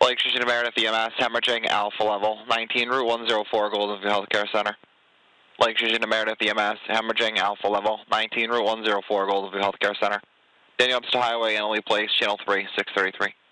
Lake Station to Meredith EMS, hemorrhaging, alpha level, 19, Route 104, Golden View Healthcare Center. Lake Station to Meredith EMS, hemorrhaging, alpha level, 19, Route 104, Golden View Healthcare Center. Daniel Webster Highway, Emily Place, Channel 3, 633.